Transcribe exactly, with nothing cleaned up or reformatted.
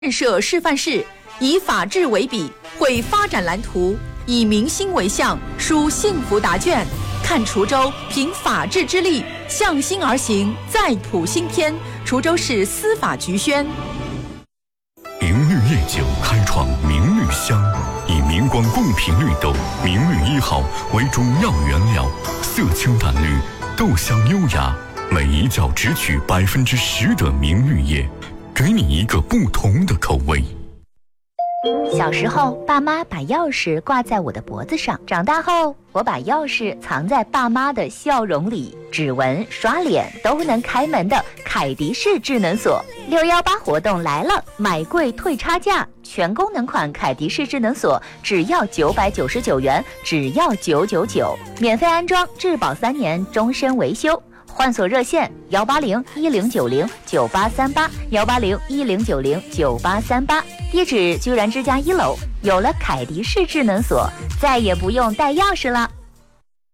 建设示范市以法治为笔，绘发展蓝图，以民心为向，书幸福答卷。看滁州凭法治之力向心而行，再谱新篇。滁州市司法局宣。 明绿夜酒开创明绿香，以明光贡品绿豆明绿一号为主要原料，色清淡绿，豆香优雅，每一角只取百分之十的明绿叶，给你一个不同的口味。 小时候，爸妈把钥匙挂在我的脖子上；长大后，我把钥匙藏在爸妈的笑容里。指纹、刷脸都能开门的凯迪式智能锁，六一八活动来了，买贵退差价，全功能款凯迪式智能锁只要九百九十九元，只要九九九，免费安装，质保三年，终身维修。换锁热线幺八零一零九零九八三八幺八零一零九零九八三八，地址居然之家一楼。有了凯迪式智能锁，再也不用带钥匙了。